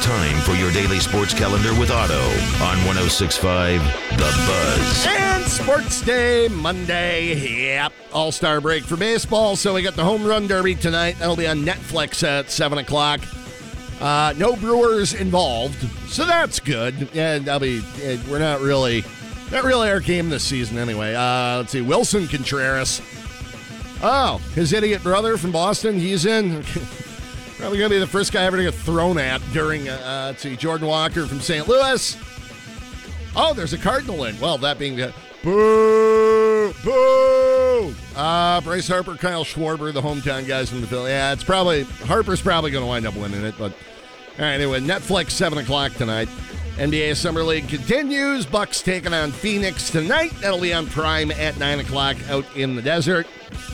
time for your daily sports calendar with Otto on 106.5 The Buzz. And Sports Day, Monday. Yep, all-star break for baseball. So we got the Home Run Derby tonight. That'll be on Netflix at 7 o'clock. No Brewers involved, so that's good. And we're not really our game this season anyway. Let's see, Wilson Contreras. Oh, his idiot brother from Boston, he's in. Probably going to be the first guy ever to get thrown at during, Jordan Walker from St. Louis. Oh, there's a Cardinal in. Well, that being the boo, boo. Bryce Harper, Kyle Schwarber, the hometown guys from the Philly. Yeah, Harper's probably going to wind up winning it. But all right, anyway, Netflix 7 o'clock tonight. NBA Summer League continues. Bucks taking on Phoenix tonight. That'll be on Prime at 9 o'clock out in the desert.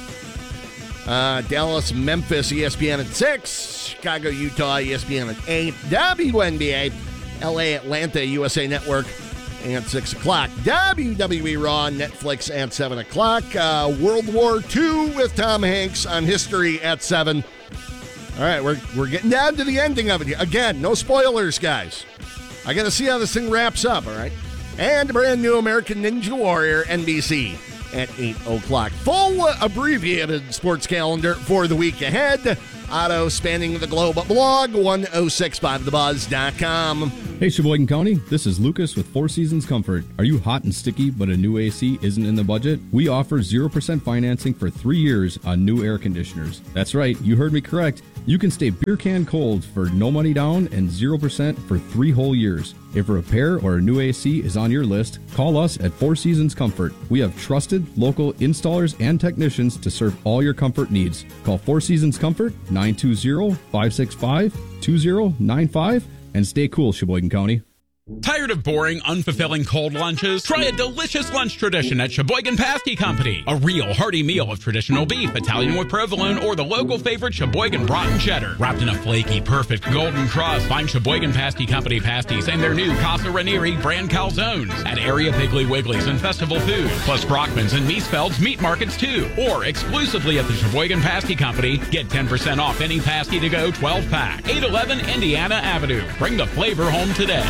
Dallas, Memphis, ESPN at 6. Chicago, Utah, ESPN at 8. WNBA, LA, Atlanta, USA Network at 6 o'clock. WWE Raw, Netflix at 7 o'clock. World War II with Tom Hanks on History at 7. All right, we're getting down to the ending of it. Again, no spoilers, guys. I got to see how this thing wraps up, all right? And a brand new American Ninja Warrior, NBC, at 8 o'clock. Full abbreviated sports calendar for the week ahead. Otto spanning the globe at blog 1065thebuzz.com. Hey, Sheboygan County, this is Lucas with Four Seasons Comfort. Are you hot and sticky but a new AC isn't in the budget? We offer 0% financing for 3 years on new air conditioners. That's right, you heard me correct. You can stay beer can cold for no money down and 0% for 3 whole years. If a repair or a new AC is on your list, call us at Four Seasons Comfort. We have trusted local installers and technicians to serve all your comfort needs. Call Four Seasons Comfort, 920-565-2095, and stay cool, Sheboygan County. Tired of boring, unfulfilling cold lunches? Try a delicious lunch tradition at Sheboygan Pasty Company. A real hearty meal of traditional beef, Italian with provolone, or the local favorite Sheboygan broughton cheddar. Wrapped in a flaky, perfect golden crust. Find Sheboygan Pasty Company pasties and their new Casa Ranieri brand calzones at area Piggly Wiggly's and Festival Food, plus Brockman's and Miesfeld's meat markets too. Or exclusively at the Sheboygan Pasty Company, get 10% off any pasty to go 12-pack. 811 Indiana Avenue. Bring the flavor home today.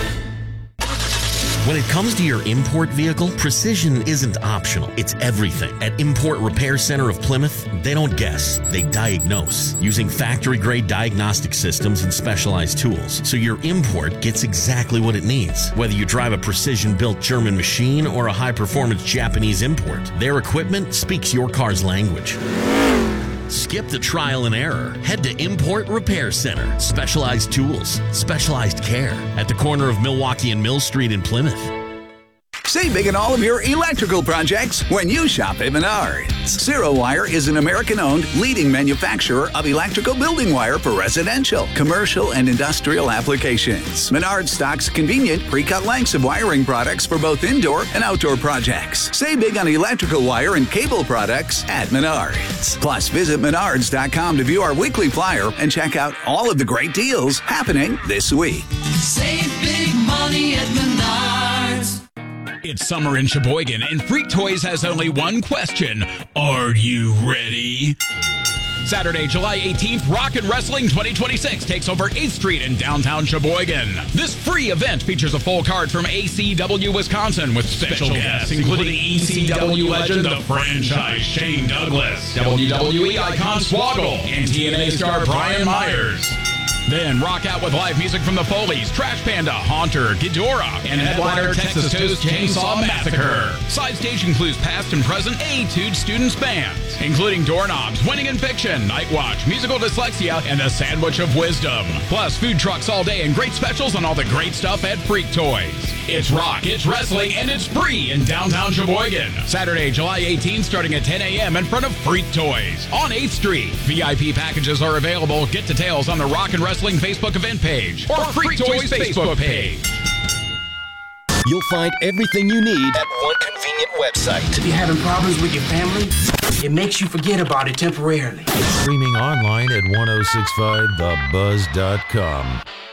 When it comes to your import vehicle, precision isn't optional. It's everything. At Import Repair Center of Plymouth, they don't guess, they diagnose using factory-grade diagnostic systems and specialized tools, so your import gets exactly what it needs. Whether you drive a precision-built German machine or a high-performance Japanese import, their equipment speaks your car's language. Skip the trial and error. Head to Import Repair Center. Specialized tools, specialized care at the corner of Milwaukee and Mill Street in Plymouth. Save big on all of your electrical projects when you shop at Menards. Zero Wire is an American-owned leading manufacturer of electrical building wire for residential, commercial, and industrial applications. Menards stocks convenient pre-cut lengths of wiring products for both indoor and outdoor projects. Save big on electrical wire and cable products at Menards. Plus, visit Menards.com to view our weekly flyer and check out all of the great deals happening this week. Save big money at Menards. It's summer in Sheboygan, and Freak Toys has only one question. Are you ready? Saturday, July 18th, Rock and Wrestling 2026 takes over 8th Street in downtown Sheboygan. This free event features a full card from ACW Wisconsin with special guests, including ECW legend, the franchise Shane Douglas, WWE icon Swoggle, and TNA star Brian Myers. Then rock out with live music from the Foleys, Trash Panda, Haunter, Ghidorah, and headliner Texas Toast Chainsaw Massacre. Side stage includes past and present Etude Students bands, including Doorknobs, Winning in Fiction, Night Watch, Musical Dyslexia, and the Sandwich of Wisdom. Plus food trucks all day and great specials on all the great stuff at Freak Toys. It's rock, it's wrestling, and it's free in downtown Sheboygan. Saturday, July 18th, starting at 10 a.m. in front of Freak Toys on 8th Street. VIP packages are available. Get details on the Rock and Wrestling Facebook event page or Freak Toys Facebook page. You'll find everything you need at one convenient website. If you're having problems with your family, it makes you forget about it temporarily. Streaming online at 1065thebuzz.com.